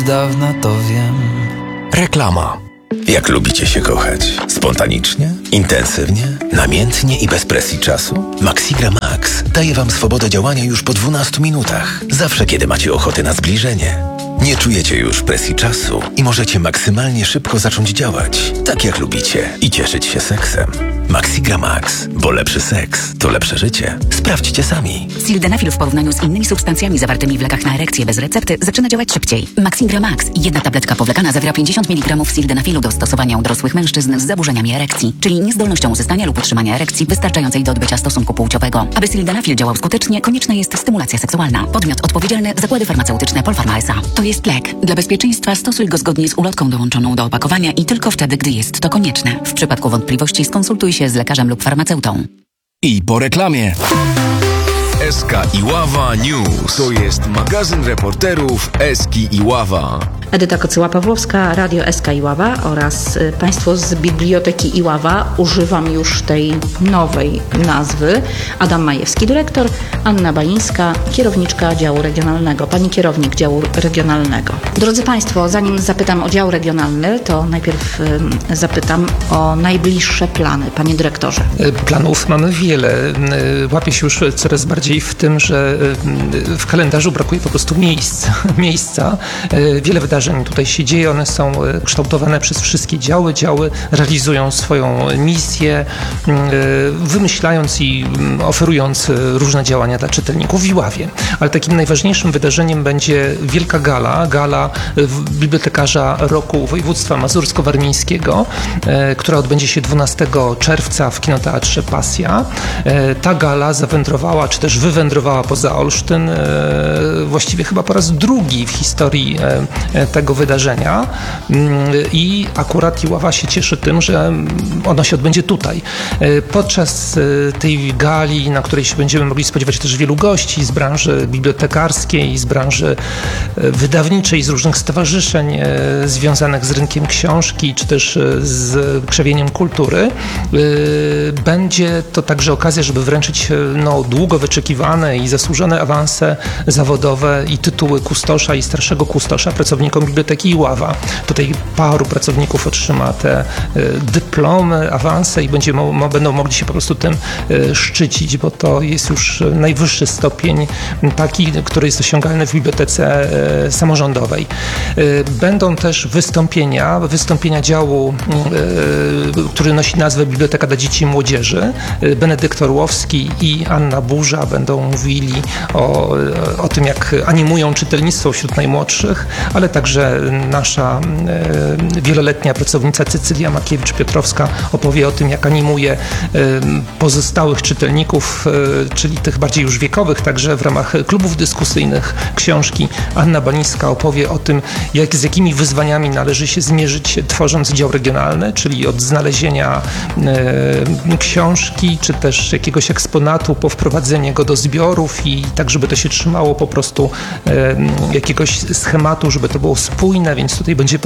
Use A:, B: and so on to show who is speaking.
A: Dawna to wiem.
B: Reklama.
C: Jak lubicie się kochać? Spontanicznie? Intensywnie? Namiętnie i bez presji czasu? Maxigra Max daje Wam swobodę działania już po 12 minutach. Zawsze, kiedy macie ochotę na zbliżenie. Nie czujecie już presji czasu i możecie maksymalnie szybko zacząć działać, tak jak lubicie, i cieszyć się seksem. Maxigra Max, bo lepszy seks to lepsze życie. Sprawdźcie sami.
D: Sildenafil w porównaniu z innymi substancjami zawartymi w lekach na erekcję bez recepty zaczyna działać szybciej. Maxigra Max, jedna tabletka powlekana zawiera 50 mg sildenafilu do stosowania u dorosłych mężczyzn z zaburzeniami erekcji, czyli niezdolnością uzyskania lub utrzymania erekcji wystarczającej do odbycia stosunku płciowego. Aby sildenafil działał skutecznie, konieczna jest stymulacja seksualna. Podmiot odpowiedzialny: zakłady farmaceutyczne Polpharma S.A. To jest lek. Dla bezpieczeństwa stosuj go zgodnie z ulotką dołączoną do opakowania i tylko wtedy, gdy jest to konieczne. W przypadku wątpliwości skonsultuj się z lekarzem lub farmaceutą.
B: I po reklamie. SK Iława News. To jest magazyn reporterów Eski Iława.
E: Edyta Kocyła-Pawłowska, Radio SK Iława oraz Państwo z Biblioteki Iława. Używam już tej nowej nazwy. Adam Majewski, dyrektor, Anna Balińska, kierowniczka działu regionalnego. Pani kierownik działu regionalnego. Drodzy Państwo, zanim zapytam o dział regionalny, to najpierw zapytam o najbliższe plany. Panie dyrektorze.
F: Planów mamy wiele. Łapię się już coraz bardziej w tym, że w kalendarzu brakuje po prostu miejsca. Wiele wydarzeń tutaj się dzieje, one są kształtowane przez wszystkie działy. Działy realizują swoją misję, wymyślając i oferując różne działania dla czytelników w Iławie. Ale takim najważniejszym wydarzeniem będzie wielka gala bibliotekarza roku województwa mazursko-warmińskiego, która odbędzie się 12 czerwca w Kinoteatrze Pasja. Ta gala zawędrowała, czy też wywędrowała poza Olsztyn właściwie chyba po raz drugi w historii tego wydarzenia i akurat Iława się cieszy tym, że ono się odbędzie tutaj. Podczas tej gali, na której się będziemy mogli spodziewać też wielu gości z branży bibliotekarskiej, z branży wydawniczej, z różnych stowarzyszeń związanych z rynkiem książki, czy też z krzewieniem kultury, będzie to także okazja, żeby wręczyć długo wyczekiwane i zasłużone awanse zawodowe i tytuły kustosza i starszego kustosza pracownikom Biblioteki Iława. Tutaj paru pracowników otrzyma te dyplomy, awanse i będą mogli się po prostu tym szczycić, bo to jest już najwyższy stopień taki, który jest osiągalny w bibliotece samorządowej. Będą też wystąpienia działu, który nosi nazwę Biblioteka dla Dzieci i Młodzieży. Benedykt Orłowski i Anna Burza będą mówili o tym, jak animują czytelnictwo wśród najmłodszych, ale także nasza wieloletnia pracownica Cecylia Makiewicz-Piotrowska opowie o tym, jak animuje pozostałych czytelników, czyli tych bardziej już wiekowych, także w ramach klubów dyskusyjnych książki. Anna Balińska opowie o tym, z jakimi wyzwaniami należy się zmierzyć, tworząc dział regionalny, czyli od znalezienia książki, czy też jakiegoś eksponatu po wprowadzenie go do zbiorów i tak, żeby to się trzymało po prostu jakiegoś schematu, żeby to było spójne, więc tutaj będzie